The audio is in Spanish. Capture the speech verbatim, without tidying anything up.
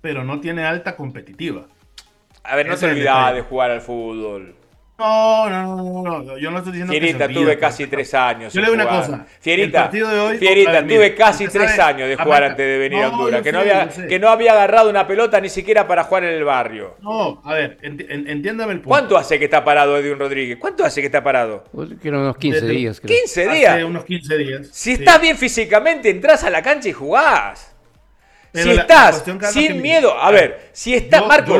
pero no tiene alta competitiva. A ver, no Ese te es el olvidabas detalle. de jugar al fútbol. No, no, no, no, no, yo no estoy diciendo que se Fierita, olvida, tuve pero casi tres años yo sin le digo una jugar. cosa, el Fierita, partido de hoy, oh, a ver, Fierita, tuve mire, casi usted tres sabe, años de jugar arranca, antes de venir a no, Honduras. yo Que no sé, yo había, que sé, no había agarrado una pelota ni siquiera para jugar en el barrio. no, a ver, enti- en- entiéndame el ¿Cuánto punto. hace que está parado Edwin Rodríguez? ¿Cuánto hace que está parado? Que eran unos quince Desde días, creo. quince días. hace unos quince días, Si estás sí, bien físicamente, entras a la cancha y jugás. Si pero la, la estás cuestión, Carlos, que sin mire, miedo, a a ver, ver, si está yo, yo Marco,